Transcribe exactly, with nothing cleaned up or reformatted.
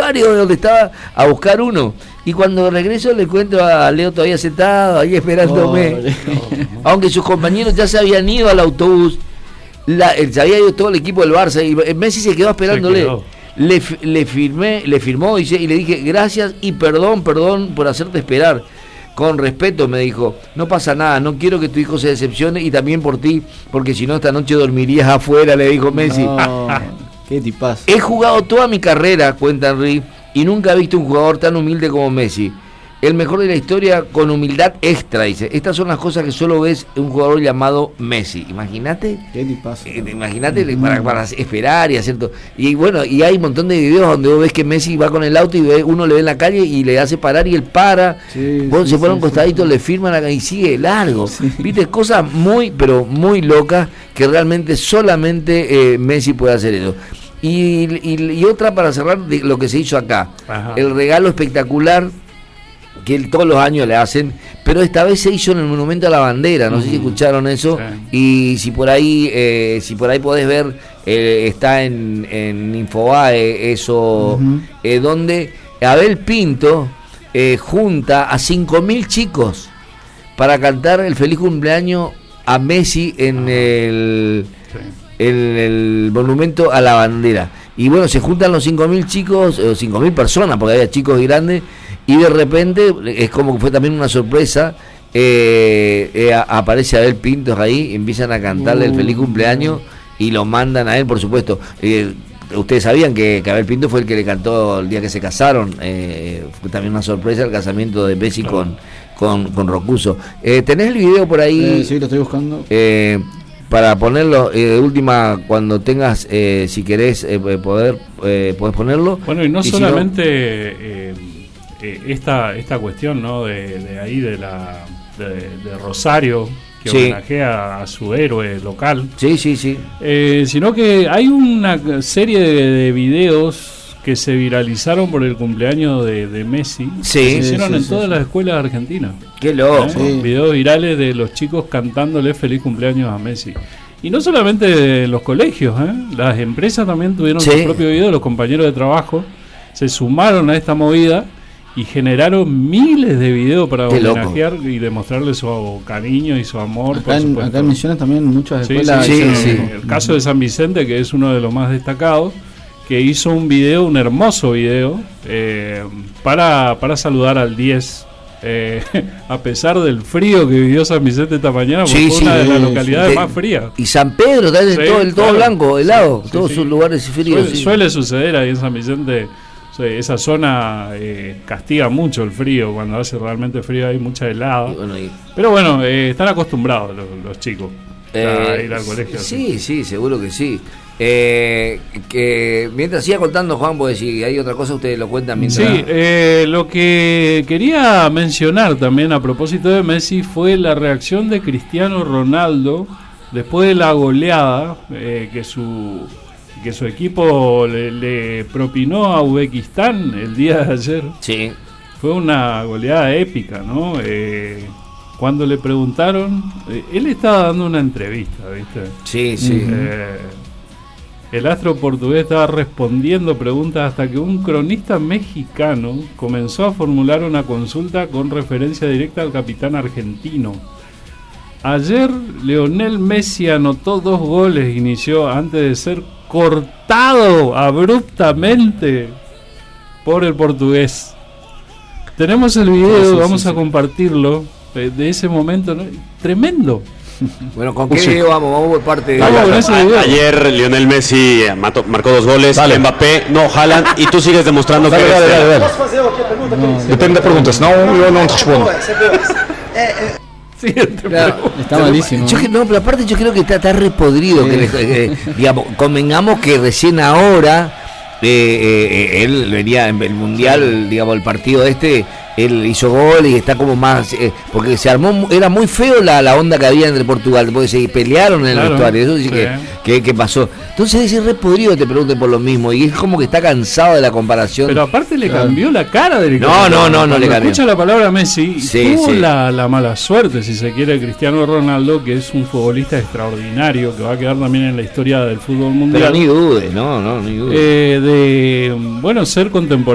vestuario donde estaba a buscar uno. Y cuando regreso le encuentro a Leo todavía sentado, ahí esperándome. Oh, no. Aunque sus compañeros ya se habían ido al autobús, la, se había ido todo el equipo del Barça y Messi se quedó esperándole. Se quedó. Le, le firmé, le firmó dice, y le dije gracias y perdón, perdón por hacerte esperar. Con respeto me dijo, no pasa nada, no quiero que tu hijo se decepcione y también por ti, porque si no esta noche dormirías afuera, le dijo Messi. No, qué tipazo. He jugado toda mi carrera, cuenta Henry, y nunca he visto un jugador tan humilde como Messi. El mejor de la historia con humildad extra, dice. Estas son las cosas que solo ves en un jugador llamado Messi. Imagínate. Qué tipazo. Eh, Imagínate mm. para, para esperar y hacer todo. Y bueno, y hay un montón de videos donde vos ves que Messi va con el auto y ve, uno le ve en la calle y le hace parar y él para. Sí, vos sí, se pone sí, un costadito, sí. le firman y sigue largo. Sí. Viste, cosas muy, pero muy locas que realmente solamente eh, Messi puede hacer eso. Y, y, y otra para cerrar de lo que se hizo acá. Ajá. El regalo espectacular que él, todos los años le hacen, pero esta vez se hizo en el Monumento a la Bandera, no uh-huh. sé si escucharon eso, sí. y si por ahí eh, si por ahí podés ver, eh, está en, en Infobae eso, uh-huh. eh, donde Abel Pinto eh, junta a cinco mil chicos para cantar el feliz cumpleaños a Messi en uh-huh. el, sí. el, el Monumento a la Bandera. Y bueno, se juntan los cinco mil chicos, o cinco mil personas, porque había chicos y grandes, y de repente, es como que fue también una sorpresa, eh, eh, aparece Abel Pintos ahí, empiezan a cantarle uh, el feliz cumpleaños y lo mandan a él, por supuesto. Eh, ustedes sabían que, que Abel Pintos fue el que le cantó el día que se casaron, eh, fue también una sorpresa el casamiento de Messi claro. con, con, con Rocuso. Eh, ¿Tenés el video por ahí? Eh, sí, lo estoy buscando. Eh, para ponerlo, eh, de última, cuando tengas, eh, si querés eh, poder, eh, podés ponerlo. Bueno, y no y solamente... Si no, eh, Eh, esta esta cuestión, ¿no? de, de ahí de la de, de Rosario que sí. homenajea a su héroe local, sí sí sí eh, sino que hay una serie de, de videos que se viralizaron por el cumpleaños de, de Messi, sí, que se hicieron sí, en sí, todas sí. las escuelas argentinas. Qué loco. ¿Eh? Sí. Videos virales de los chicos cantándole feliz cumpleaños a Messi. Y no solamente los colegios, ¿eh? Las empresas también tuvieron sí. su propio video, los compañeros de trabajo se sumaron a esta movida y generaron miles de videos para Qué homenajear loco. Y demostrarle su cariño y su amor. Acá, en, acá en Misiones también muchas escuelas. Sí, sí, sí, sí. El caso de San Vicente, que es uno de los más destacados, que hizo un video, un hermoso video, eh, para, para saludar al diez. Eh, a pesar del frío que vivió San Vicente esta mañana, porque sí, fue una sí, de las localidades sí. más frías. Y San Pedro, tal vez sí, todo, el todo claro. blanco, helado, sí, todos sí. sus lugares fríos. Suele, sí. suele suceder ahí en San Vicente. Esa zona eh, castiga mucho el frío, cuando hace realmente frío hay mucha helada. Y bueno, y... Pero bueno, eh, están acostumbrados los, los chicos eh, a ir al colegio. Sí, así. sí, seguro que sí. Eh, que mientras siga contando, Juan, porque si hay otra cosa ustedes lo cuentan mientras. Sí, eh, lo que quería mencionar también a propósito de Messi fue la reacción de Cristiano Ronaldo después de la goleada eh, que su que su equipo le, le propinó a Uzbekistán el día de ayer. Sí. Fue una goleada épica, ¿no? Eh, cuando le preguntaron, eh, él estaba dando una entrevista, ¿viste? Sí, sí. Eh, el astro portugués estaba respondiendo preguntas hasta que un cronista mexicano comenzó a formular una consulta con referencia directa al capitán argentino. Ayer Lionel Messi anotó dos goles, inició antes de ser cortado abruptamente por el portugués. Tenemos el video, sí, sí, vamos sí, a sí. compartirlo de, de ese momento, ¿no? Tremendo. Bueno, ¿con qué video vamos? Vamos por parte de... Vamos, a, a, ayer Lionel Messi mató, marcó dos goles, dale. Mbappé, no, Haaland, y tú sigues demostrando dale, que dale, eres... Dale, dale, dale. No, depende de preguntas, no, yo no te respondo. Sí, claro, está malísimo. Yo, no, pero aparte yo creo que está, está repodrido. Sí. Que le, eh, digamos, convengamos que recién ahora eh, eh, él venía en el mundial, digamos, el partido este, él hizo gol y está como más, eh, porque se armó, era muy feo la, la onda que había entre Portugal, porque se pelearon en el claro, vestuario, eso sí, sí. Que, que, que pasó. Entonces ese re podrido te pregunte por lo mismo, y es como que está cansado de la comparación. Pero aparte le claro. cambió la cara del No, no, no, no le cambió. Escucha la palabra Messi, sí, tuvo sí. La, la mala suerte, si se quiere, Cristiano Ronaldo, que es un futbolista extraordinario, que va a quedar también en la historia del fútbol mundial. Pero ni dudes, no, no, ni dudes. Eh, de, bueno, ser contemporáneo